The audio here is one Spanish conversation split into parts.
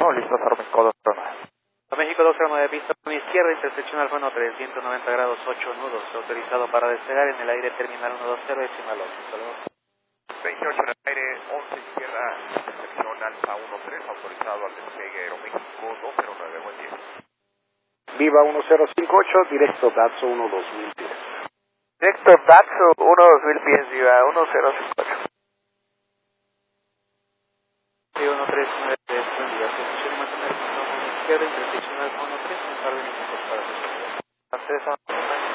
1, listo, México 209. México 209, pista a mi izquierda, intersección Alfa 13, 190 grados, 8 nudos, autorizado para despegar en el aire, terminal 120, decimal 8. Hasta luego. 28 en el aire, 11 izquierda, intersección Alfa 13, autorizado al despegue Aeroméxico 209, buen día. Viva 1058, directo Datsun 12010. Directo Datsun 12010, Viva 1058. Sí, 1393, buen día. Posición y mantener el control a mi izquierda, intersección Alfa 13, un par de minutos para despegar. Acceso a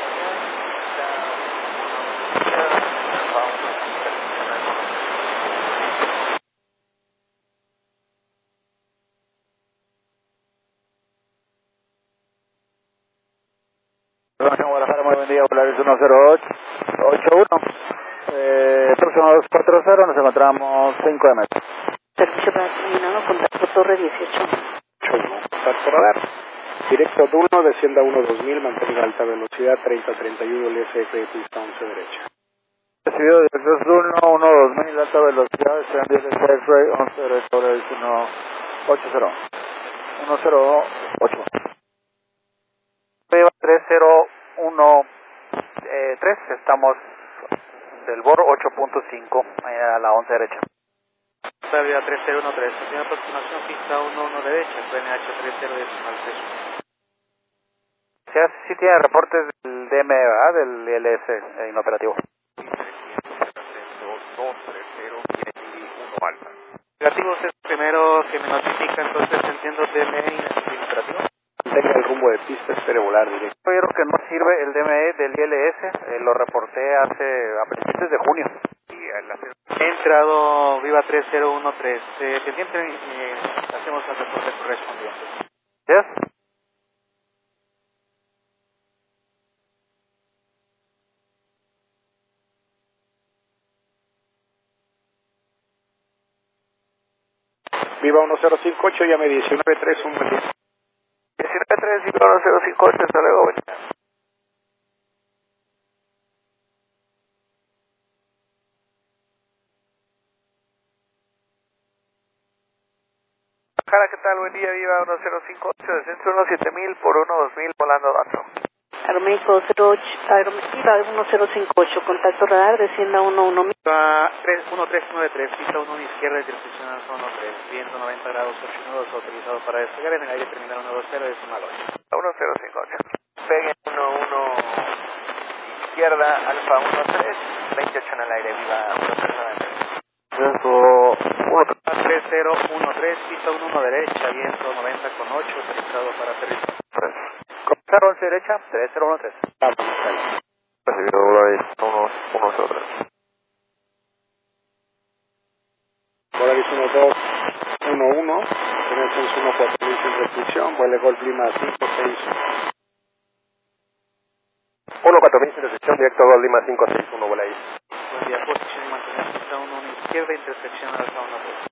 Guadalajara, muy buen día, Volaris 10881. Próximo 240, nos encontramos 5 de metro. Servicio para terminado, contacto Torre 18. 81, contacto radar. Directo Duno, descienda 12000, mantenga alta velocidad 3031, LSF de pista 11 derecha. Recibido directo 12000, alta velocidad, sean 10 de X-Ray, 11 derecho, Volaris 180. 108. Viva 3013, estamos del BOR 8.5 a la 11 derecha. Viva 3013, primera aproximación, pista 11 derecha, PNH 30 decimal 3. Sí tiene reportes del DM, ¿verdad? Del ILS inoperativo. 230 alfa. Negativo es el primero que me notifica, entonces entiendo DME inoperativo. Mantenga el rumbo de pista, espere volar directo. Yo creo que no sirve el DME del ILS, lo reporté a principios de junio. He entrado Viva 3013, pendiente, hacemos el reporte correspondiente. ¿Yes? Viva 1058, llame 193, un buen día. 193, Viva 1058, hasta luego, buen día. ¿Qué tal? Buen día, Viva 1058, descenso 17000 por 12000, volando Datsun. Aeroméxico 08, Viva 1058, contacto radar, descienda 11000. Viva 1393, pista 1 izquierda, intersección Alfa 13, 190 grados, 8 nudos, autorizado para despegar en el aire, terminal 120, decimal 8. 1058. Pegue 11 izquierda, Alfa 13, 28 en el aire, Viva 1059. 3013, pista 1 derecha, viento 90 con 8, autorizado para aterrizar. Comenzar 11 derecha, 3013. Recibido Volaris 103. Volaris 1211, tener censo 14000 sin restricción, vuele Golf Lima 56. 14000 sin recepción, directo Gol Lima 561, Volaris. Buen día, posición y mantener pista 1 izquierda, intersección Alfa 13.